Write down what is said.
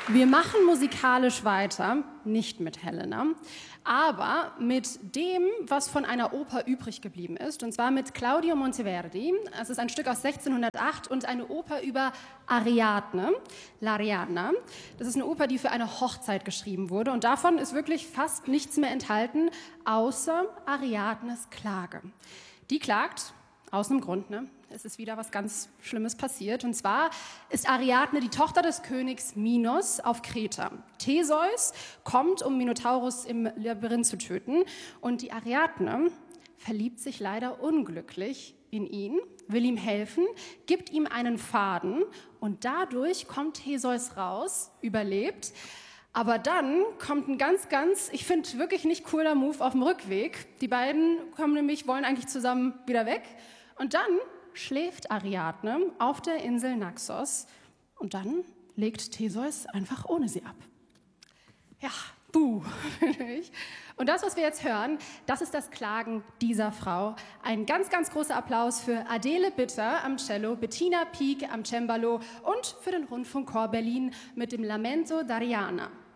Wir machen musikalisch weiter, nicht mit Helena, aber mit dem, was von einer Oper übrig geblieben ist, und zwar mit Claudio Monteverdi. Es ist ein Stück aus 1608 und eine Oper über Ariadne, l'Arianna. Das ist eine Oper, die für eine Hochzeit geschrieben wurde, und davon ist wirklich fast nichts mehr enthalten, außer Ariadnes Klage. Die klagt aus einem Grund, ne? Es ist wieder was ganz Schlimmes passiert. Und zwar ist Ariadne die Tochter des Königs Minos auf Kreta. Theseus kommt, um Minotaurus im Labyrinth zu töten. Und die Ariadne verliebt sich leider unglücklich in ihn, will ihm helfen, gibt ihm einen Faden. Und dadurch kommt Theseus raus, überlebt. Aber dann kommt ein ich finde wirklich nicht cooler Move auf dem Rückweg. Die beiden wollen eigentlich zusammen wieder weg. Und dann schläft Ariadne auf der Insel Naxos und dann legt Theseus einfach ohne sie ab. Ja, buh. Und das, was wir jetzt hören, das ist das Klagen dieser Frau. Ein ganz, ganz großer Applaus für Adele Bitter am Cello, Bettina Pieck am Cembalo und für den Rundfunkchor Berlin mit dem Lamento d'Arianna.